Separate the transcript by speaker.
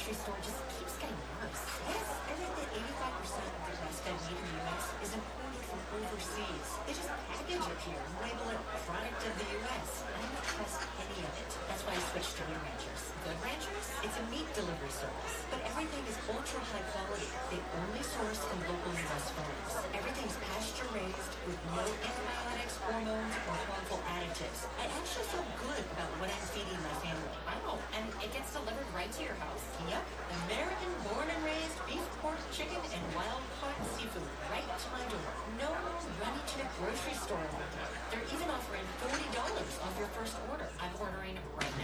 Speaker 1: grocery store just keeps getting worse. Yes, I read that 85% of the grass-fed meat in the U.S. is imported from overseas. They just package it here and label it product of the U.S. I don't trust any of it. That's why I switched to Good Ranchers. Good Ranchers? It's a meat delivery service, but everything is ultra high quality. They only source from local U.S. farms. Everything's pasture raised with no antibiotics, hormones, or harmful additives. I actually feel good about what I'm feeding my family.
Speaker 2: Wow, and it gets delivered right to your house?
Speaker 1: Yep, American born and raised beef, pork, chicken, and wild-caught seafood right to my door. No running to the grocery store all day. They're even offering $40 off your first order.
Speaker 2: I'm ordering right